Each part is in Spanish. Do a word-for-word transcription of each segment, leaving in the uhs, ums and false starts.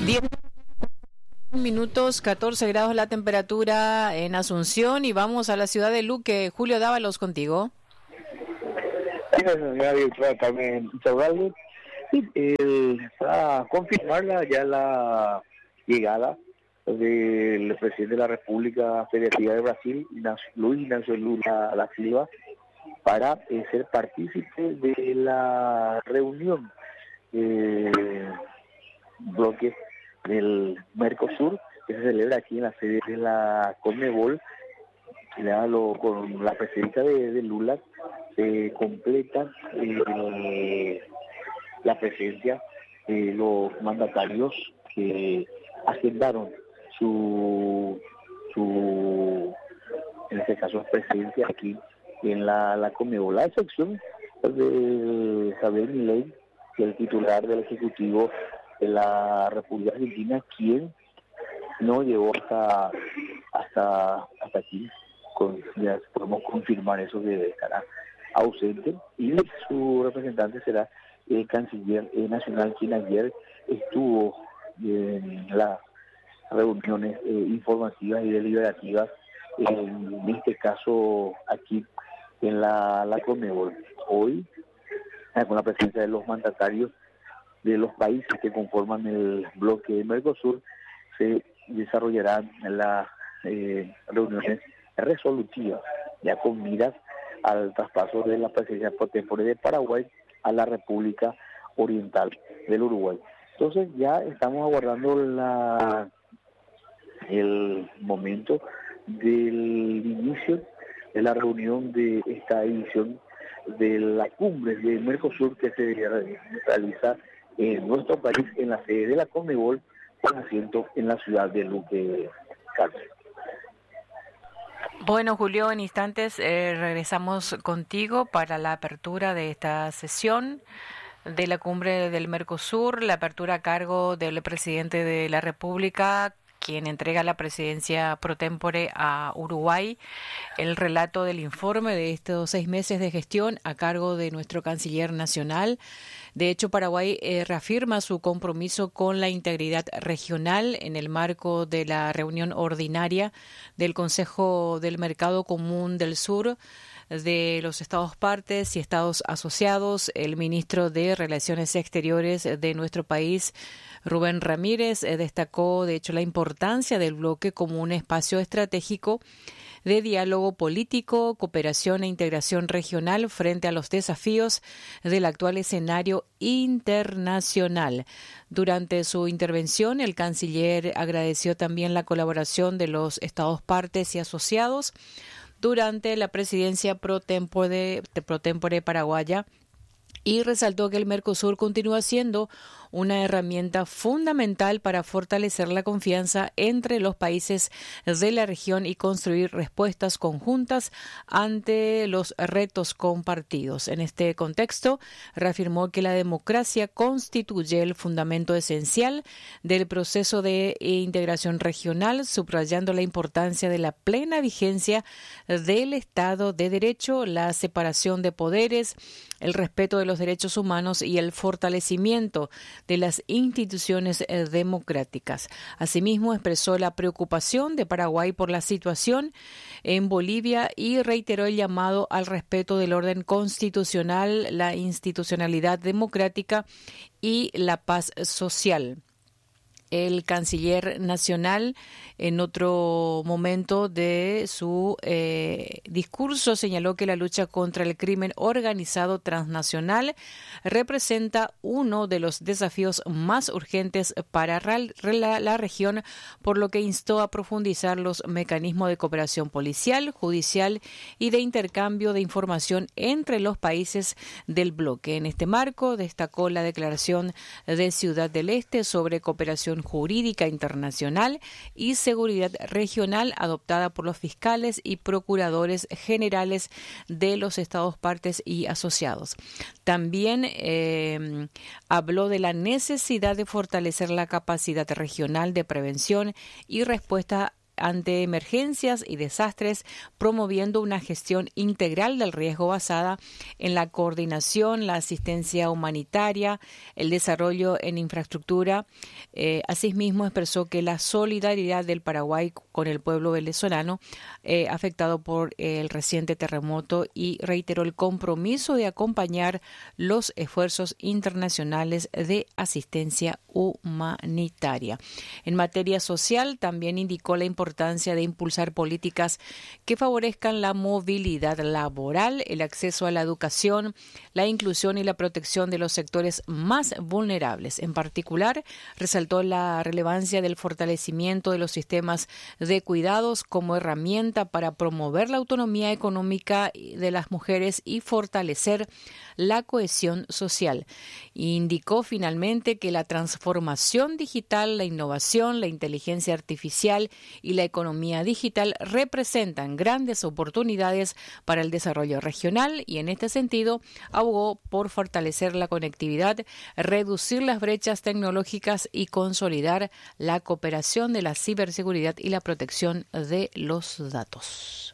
diez minutos, catorce grados la temperatura en Asunción y vamos a la ciudad de Luque. Julio Dávalos contigo. También Chaurales, sí, eh, para confirmarla ya la llegada del presidente de la República Federativa de Brasil, Luis Ignacio Lula da Silva, para eh, ser partícipe de la reunión eh, bloque del Mercosur, que se celebra aquí en la sede de la Conmebol. Lo, con la presencia de, de Lula se completa eh, la presencia de los mandatarios que agendaron su, su en este caso, presencia aquí en la, la Conmebol. La excepción de Javier Milei, que es el titular del Ejecutivo de la República Argentina, quien no llegó hasta hasta hasta aquí. Con, ya podemos confirmar eso, que estará ausente, y su representante será el canciller eh, nacional, quien ayer estuvo en las reuniones eh, informativas y deliberativas, en este caso aquí en la, la Conmebol. Hoy, eh, con la presencia de los mandatarios de los países que conforman el bloque Mercosur, se desarrollarán las eh, reuniones resolutivas, ya con miras al traspaso de la presidencia pro tempore de Paraguay a la República Oriental del Uruguay. Entonces ya estamos aguardando la el momento del inicio de la reunión de esta edición de la cumbre de Mercosur, que se realiza en nuestro país, en la sede de la Conmebol, con asiento en la ciudad de Luque, Carlos. Bueno, Julio, en instantes eh, regresamos contigo para la apertura de esta sesión de la cumbre del Mercosur, la apertura a cargo del presidente de la República, quien entrega la presidencia pro tempore a Uruguay. El relato del informe de estos seis meses de gestión a cargo de nuestro canciller nacional. De hecho, Paraguay eh, reafirma su compromiso con la integridad regional en el marco de la reunión ordinaria del Consejo del Mercado Común del Sur de los Estados partes y Estados asociados. El ministro de Relaciones Exteriores de nuestro país, Rubén Ramírez, eh, destacó, de hecho, la importancia del bloque como un espacio estratégico de diálogo político, cooperación e integración regional frente a los desafíos del actual escenario internacional. Durante su intervención, el canciller agradeció también la colaboración de los Estados partes y asociados durante la presidencia pro tempore, pro tempore paraguaya, y resaltó que el Mercosur continúa siendo una herramienta fundamental para fortalecer la confianza entre los países de la región y construir respuestas conjuntas ante los retos compartidos. En este contexto, reafirmó que la democracia constituye el fundamento esencial del proceso de integración regional, subrayando la importancia de la plena vigencia del Estado de Derecho, la separación de poderes, el respeto de los derechos humanos y el fortalecimiento de las instituciones democráticas. Asimismo, expresó la preocupación de Paraguay por la situación en Bolivia y reiteró el llamado al respeto del orden constitucional, la institucionalidad democrática y la paz social. El canciller nacional, en otro momento de su eh, discurso, señaló que la lucha contra el crimen organizado transnacional representa uno de los desafíos más urgentes para la, la región, por lo que instó a profundizar los mecanismos de cooperación policial, judicial y de intercambio de información entre los países del bloque. En este marco, destacó la declaración de Ciudad del Este sobre cooperación jurídica internacional y seguridad regional adoptada por los fiscales y procuradores generales de los Estados partes y asociados. También eh, habló de la necesidad de fortalecer la capacidad regional de prevención y respuesta ante emergencias y desastres, promoviendo una gestión integral del riesgo basada en la coordinación, la asistencia humanitaria, el desarrollo en infraestructura. Eh, asimismo, expresó que la solidaridad del Paraguay con el pueblo venezolano eh, afectado por el reciente terremoto y reiteró el compromiso de acompañar los esfuerzos internacionales de asistencia humanitaria. En materia social, también indicó la importancia de impulsar políticas que favorezcan la movilidad laboral, el acceso a la educación, la inclusión y la protección de los sectores más vulnerables. En particular, resaltó la relevancia del fortalecimiento de los sistemas de cuidados como herramienta para promover la autonomía económica de las mujeres y fortalecer la cohesión social. Indicó finalmente que la transformación digital, la innovación, la inteligencia artificial y la economía digital representan grandes oportunidades para el desarrollo regional y en este sentido abogó por fortalecer la conectividad, reducir las brechas tecnológicas y consolidar la cooperación de la ciberseguridad y la protección de los datos.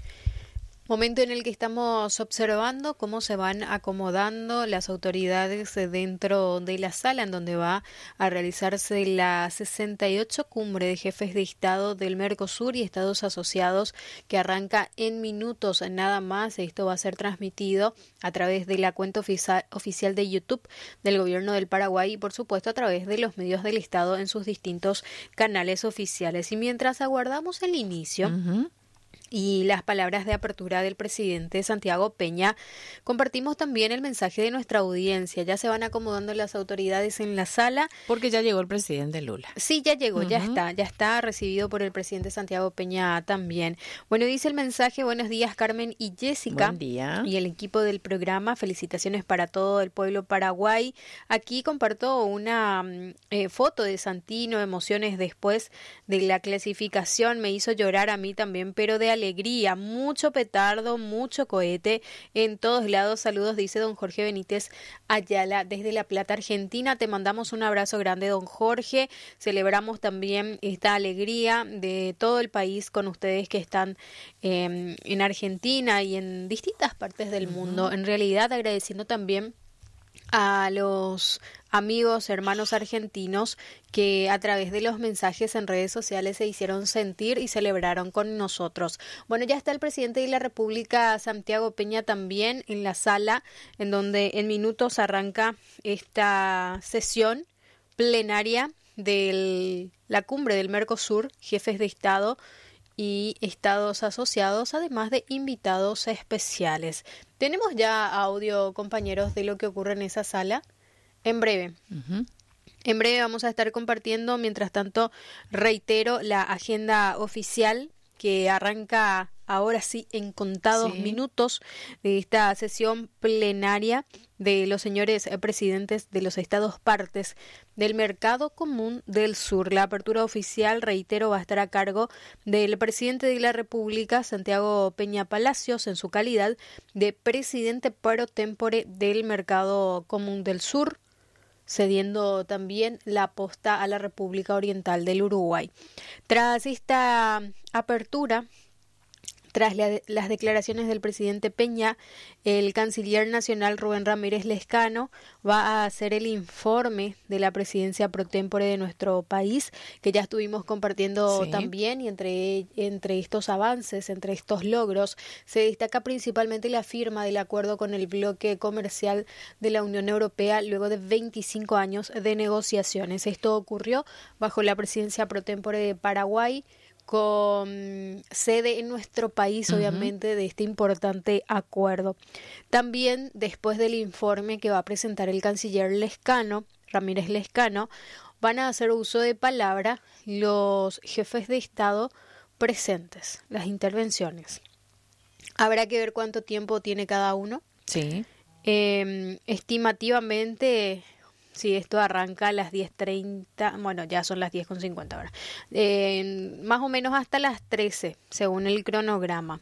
Momento en el que estamos observando cómo se van acomodando las autoridades dentro de la sala en donde va a realizarse la sesenta y ocho cumbre de jefes de Estado del Mercosur y Estados asociados, que arranca en minutos nada más. Esto va a ser transmitido a través de la cuenta ofici- oficial de YouTube del Gobierno del Paraguay y por supuesto a través de los medios del Estado en sus distintos canales oficiales. Y mientras aguardamos el inicio uh-huh. y las palabras de apertura del presidente Santiago Peña, compartimos también el mensaje de nuestra audiencia. Ya se van acomodando las autoridades en la sala. Porque ya llegó el presidente Lula. Sí, ya llegó, uh-huh. ya está, ya está recibido por el presidente Santiago Peña también. Bueno, dice el mensaje: buenos días Carmen y Jessica. Buen día. Y el equipo del programa, felicitaciones para todo el pueblo paraguay. Aquí comparto una eh, foto de Santino, emociones después de la clasificación, me hizo llorar a mí también, pero de alegría, mucho petardo, mucho cohete en todos lados. Saludos, dice don Jorge Benítez Ayala desde La Plata, Argentina. Te mandamos un abrazo grande, don Jorge. Celebramos también esta alegría de todo el país con ustedes que están eh, en Argentina y en distintas partes del mundo. En realidad, agradeciendo también a los amigos, hermanos argentinos que a través de los mensajes en redes sociales se hicieron sentir y celebraron con nosotros. Bueno, ya está el presidente de la República, Santiago Peña, también en la sala, en donde en minutos arranca esta sesión plenaria de la cumbre del Mercosur, jefes de Estado y estados asociados, además de invitados especiales. ¿Tenemos ya audio, compañeros, de lo que ocurre en esa sala? En breve. Uh-huh. En breve vamos a estar compartiendo. Mientras tanto, reitero la agenda oficial que arranca ahora sí en contados sí. minutos de esta sesión plenaria de los señores presidentes de los estados partes del Mercado Común del Sur. La apertura oficial, reitero, va a estar a cargo del presidente de la República, Santiago Peña Palacios, en su calidad de presidente pro tempore del Mercado Común del Sur, cediendo también la posta a la República Oriental del Uruguay. Tras esta apertura, tras la, las declaraciones del presidente Peña, el canciller nacional Rubén Ramírez Lezcano va a hacer el informe de la presidencia pro tempore de nuestro país, que ya estuvimos compartiendo sí. también, y entre, entre estos avances, entre estos logros, se destaca principalmente la firma del acuerdo con el bloque comercial de la Unión Europea luego de veinticinco años de negociaciones. Esto ocurrió bajo la presidencia pro tempore de Paraguay, con sede en nuestro país, uh-huh. obviamente, de este importante acuerdo. También, después del informe que va a presentar el canciller Lezcano, Ramírez Lezcano, van a hacer uso de palabra los jefes de Estado presentes, las intervenciones. Habrá que ver cuánto tiempo tiene cada uno. Sí. Eh, estimativamente... Sí, esto arranca a las diez treinta, bueno, ya son las diez con cincuenta ahora, eh, más o menos hasta las trece, según el cronograma.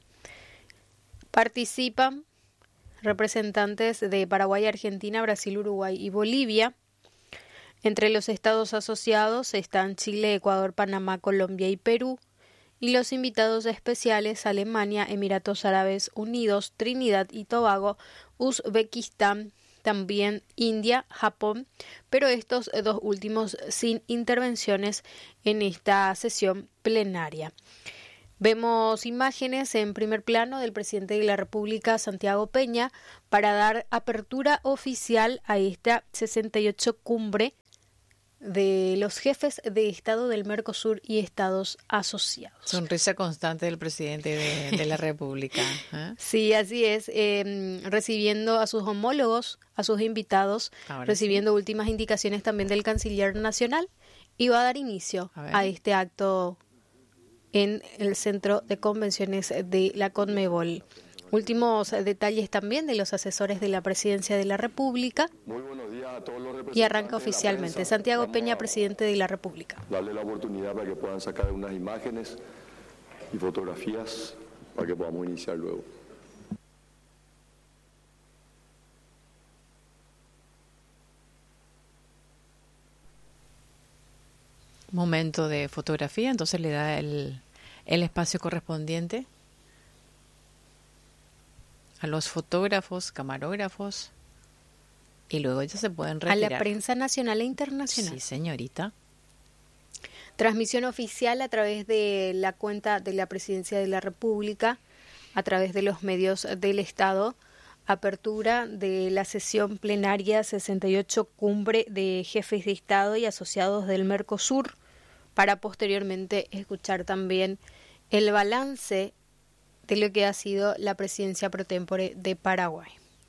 Participan representantes de Paraguay, Argentina, Brasil, Uruguay y Bolivia. Entre los estados asociados están Chile, Ecuador, Panamá, Colombia y Perú. y los invitados especiales Alemania, Emiratos Árabes Unidos, Trinidad y Tobago, Uzbekistán, también India, Japón, pero estos dos últimos sin intervenciones en esta sesión plenaria. Vemos imágenes en primer plano del presidente de la República, Santiago Peña, para dar apertura oficial a esta sesenta y ocho cumbre de los jefes de Estado del Mercosur y Estados asociados. Sonrisa constante del presidente de, de la República. ¿eh? Sí, así es, eh, recibiendo a sus homólogos, a sus invitados, Ahora recibiendo sí. últimas indicaciones también del canciller nacional, y va a dar inicio a, a este acto en el Centro de Convenciones de la Conmebol. Últimos detalles también de los asesores de la Presidencia de la República. Muy buenos días a todos los representantes. Y arranca oficialmente. Santiago Vamos Peña, presidente de la República. Darle la oportunidad para que puedan sacar unas imágenes y fotografías para que podamos iniciar luego. Momento de fotografía, entonces le da el, el espacio correspondiente a los fotógrafos, camarógrafos, y luego ya se pueden retirar. A la prensa nacional e internacional. Sí, señorita. Transmisión oficial a través de la cuenta de la Presidencia de la República, a través de los medios del Estado. Apertura de la sesión plenaria sesenta y ocho Cumbre de Jefes de Estado y Asociados del Mercosur, para posteriormente escuchar también el balance de lo que ha sido la presidencia pro tempore de Paraguay.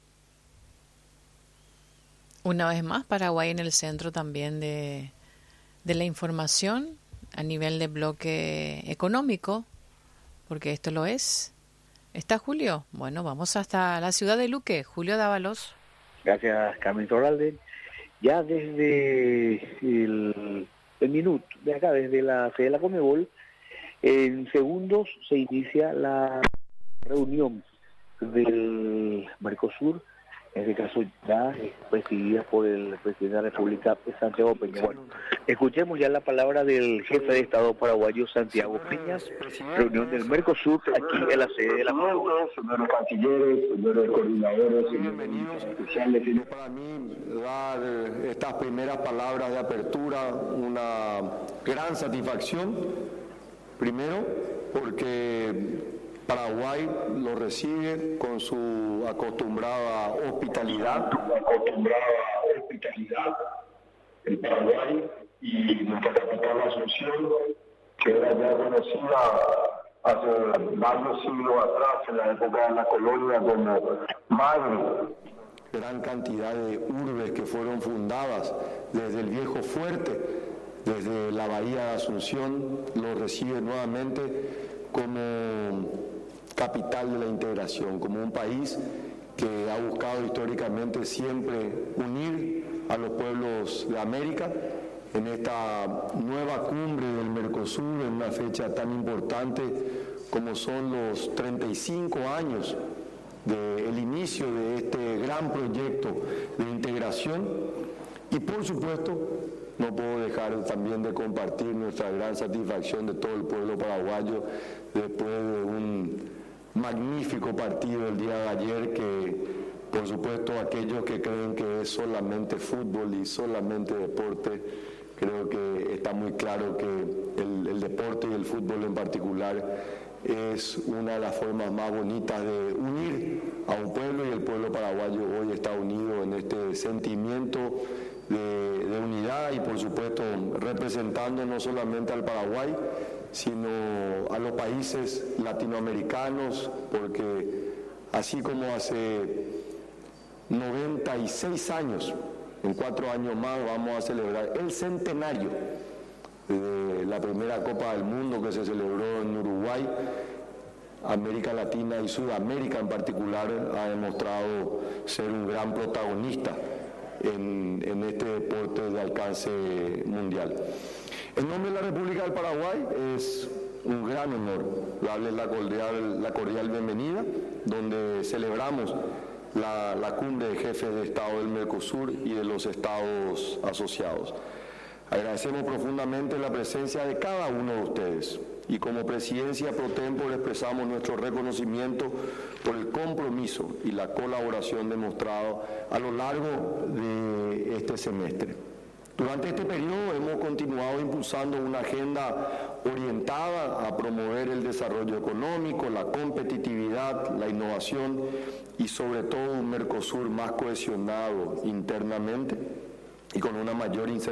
Una vez más, Paraguay en el centro también de, de la información a nivel de bloque económico, porque esto lo es. ¿Está Julio? Bueno, vamos hasta la ciudad de Luque. Julio Dávalos. Gracias, Carmen Torralde. Ya desde el, el minuto, de acá, desde la sede de la Conmebol, en segundos se inicia la reunión del Mercosur, en este caso ya presidida por el presidente de la República, Santiago Peña. Bueno, escuchemos ya la palabra del jefe de Estado paraguayo, Santiago Peña, reunión del Mercosur aquí en la sede de la Conmebol. Señores cancilleres, señores coordinadores, bienvenidos especiales. Tiene para mí dar estas primeras palabras de apertura una gran satisfacción. Primero, porque Paraguay lo recibe con su acostumbrada hospitalidad. acostumbrada hospitalidad. El Paraguay y nuestra capital Asunción, que era ya conocida hace varios siglos atrás, en la época de la colonia, como madre. Gran cantidad de urbes que fueron fundadas desde el viejo fuerte, desde la Bahía de Asunción, lo recibe nuevamente como capital de la integración, como un país que ha buscado históricamente siempre unir a los pueblos de América. En esta nueva cumbre del Mercosur, en una fecha tan importante como son los treinta y cinco años del inicio de este gran proyecto de integración, y por supuesto no puedo dejar también de compartir nuestra gran satisfacción de todo el pueblo paraguayo después de un magnífico partido el día de ayer, que por supuesto aquellos que creen que es solamente fútbol y solamente deporte, creo que está muy claro que el, el deporte y el fútbol en particular es una de las formas más bonitas de unir a un pueblo, y el pueblo paraguayo hoy está unido en este sentimiento de, de unidad, y por supuesto representando no solamente al Paraguay, sino a los países latinoamericanos, porque así como hace noventa y seis años, en cuatro años más vamos a celebrar el centenario de la primera Copa del Mundo que se celebró en Uruguay. América Latina y Sudamérica en particular ha demostrado ser un gran protagonista en, en este deporte de alcance mundial. En nombre de la República del Paraguay es un gran honor darles la cordial, la cordial bienvenida, donde celebramos la, la cumbre de jefes de Estado del Mercosur y de los Estados asociados. Agradecemos profundamente la presencia de cada uno de ustedes y como Presidencia Pro Tempore expresamos nuestro reconocimiento por el compromiso y la colaboración demostrado a lo largo de este semestre. Durante este periodo hemos continuado impulsando una agenda orientada a promover el desarrollo económico, la competitividad, la innovación y sobre todo un Mercosur más cohesionado internamente y con una mayor inserción